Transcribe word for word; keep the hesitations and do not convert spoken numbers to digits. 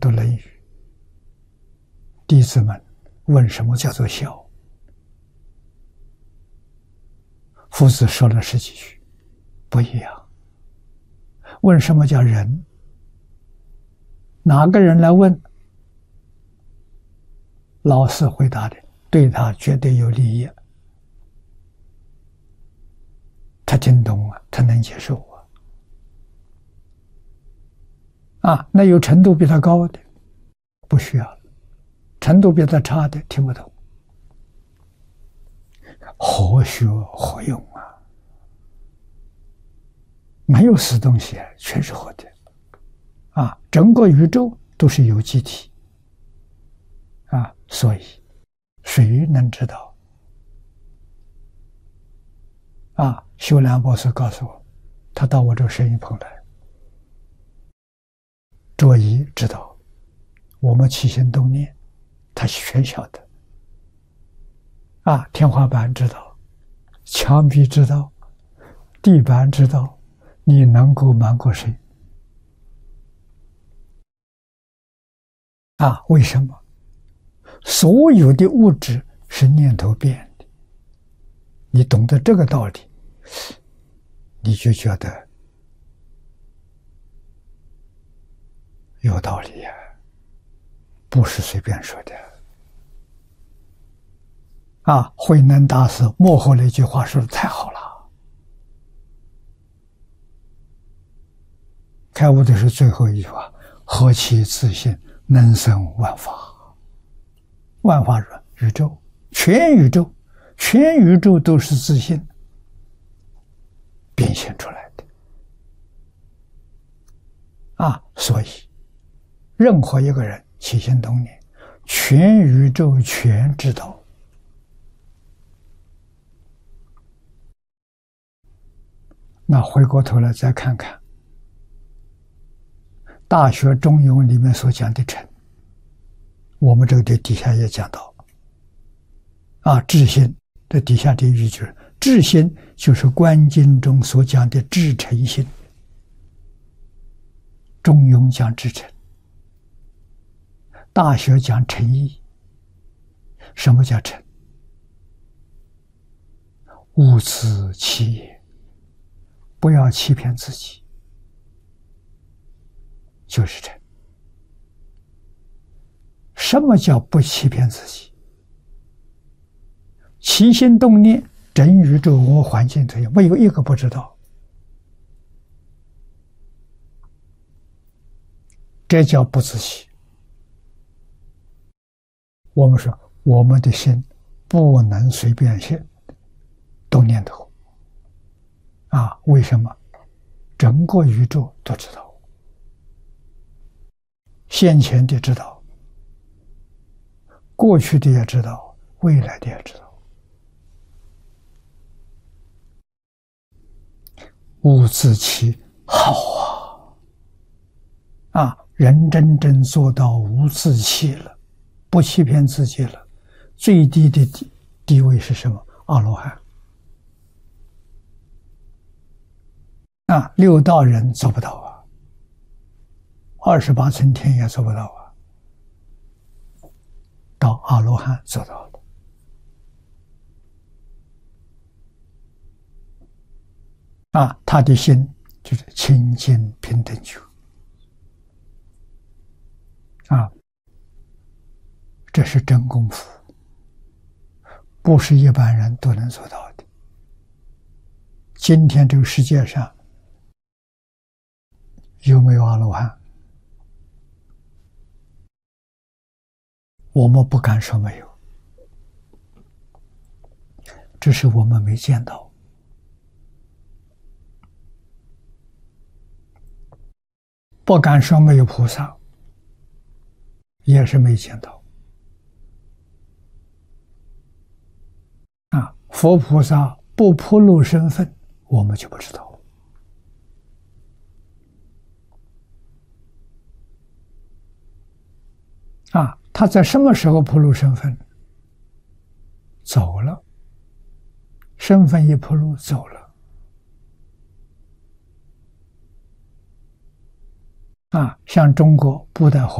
读《论语》，弟子们问什么叫做孝？夫子说了十几句，不一样。问什么叫仁？哪个人来问，老师回答的对他绝对有利益，他听懂啊，他能接受啊。啊，那有程度比他高的不需要了，程度比他差的听不懂。何学何用啊？没有死东西，全是活的啊！整个宇宙都是有机体啊，所以谁能知道？啊，修良博士告诉我，他到我这生意棚来，卓一知道，我们起心动念，他全晓得。啊，天花板知道，墙壁知道，地板知道，你能够瞒过谁？啊，为什么？所有的物质是念头变的，你懂得这个道理，你就觉得有道理呀，不是随便说的。啊，慧能大师幕后那句话说的太好了。开悟的是最后一句话：何其自信，能生万法。万法是宇宙，全宇宙，全宇宙都是自信变现出来的。啊，所以任何一个人起心动念，全宇宙全知道。那回过头来再看看《大学》《中庸》里面所讲的诚，我们这个的底下也讲到，啊，至心的底下的语句，至心就是《观经》中所讲的至诚心，《中庸》讲至诚，《大学》讲诚意。什么叫诚？勿自欺也。不要欺骗自己，就是诚。什么叫不欺骗自己？起心动念，整宇宙我环境这些，没有一个不知道。这叫不自欺。我们说，我们的心不能随便去动念头。啊，为什么？整个宇宙都知道，先前的知道，过去的也知道，未来的也知道。勿自欺，好啊！啊，人真正做到无自欺了，不欺骗自己了，最低的地地位是什么？阿罗汉。啊，六道人做不到啊，二十八层天也做不到啊，到阿罗汉做到了。啊，他的心就是清净平等觉。啊，这是真功夫，不是一般人都能做到的。今天这个世界上有没有阿罗汉？我们不敢说没有，只是我们没见到。不敢说没有菩萨，也是没见到。啊，佛菩萨不披露身份，我们就不知道。啊，他在什么时候披露身份？走了，身份一披露，走了。啊，像中国布袋和